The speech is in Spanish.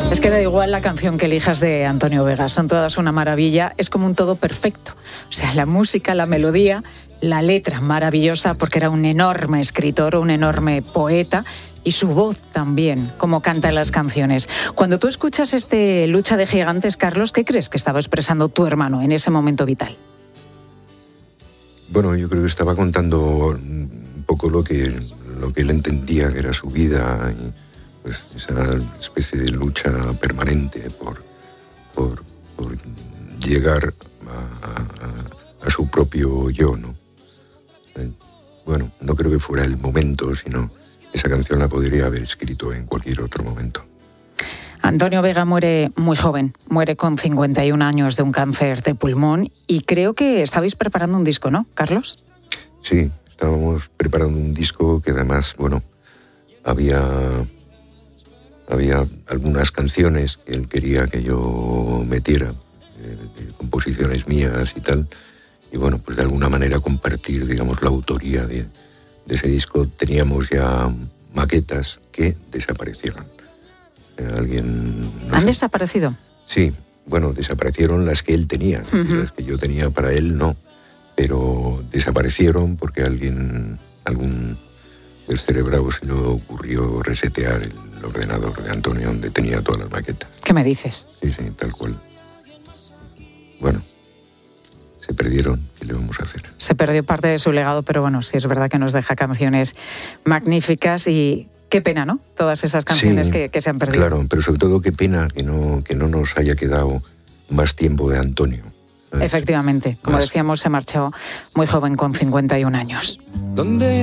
Es que da igual la canción que elijas de Antonio Vega, son todas una maravilla, es como un todo perfecto. O sea, la música, la melodía, la letra maravillosa, porque era un enorme escritor, un enorme poeta, y su voz también, como canta en las canciones. Cuando tú escuchas este Lucha de Gigantes, Carlos, ¿qué crees que estaba expresando tu hermano en ese momento vital? Bueno, yo creo que estaba contando un poco lo que él entendía que era su vida, y pues esa especie de lucha permanente por llegar a su propio yo, ¿no? Bueno, no creo que fuera el momento, sino esa canción la podría haber escrito en cualquier otro momento. Antonio Vega muere muy joven, muere con 51 años de un cáncer de pulmón, y creo que estabais preparando un disco, ¿no, Carlos? Sí, estábamos preparando un disco que además, bueno, había algunas canciones que él quería que yo metiera, de composiciones mías y tal, y bueno, pues de alguna manera compartir, digamos, la autoría de ese disco. Teníamos ya maquetas que desaparecieron. ¿Han desaparecido? Sí, bueno, desaparecieron las que él tenía, las que yo tenía para él no, pero desaparecieron porque algún descerebrado se le ocurrió resetear el ordenador de Antonio donde tenía todas las maquetas. ¿Qué me dices? Sí, tal cual. Bueno, se perdieron, ¿qué le vamos a hacer? Se perdió parte de su legado, pero bueno, sí es verdad que nos deja canciones magníficas y qué pena, ¿no? Todas esas canciones que se han perdido. Claro, pero sobre todo qué pena que no nos haya quedado más tiempo de Antonio, ¿sabes? Efectivamente, como decíamos, se marchó muy joven con 51 años.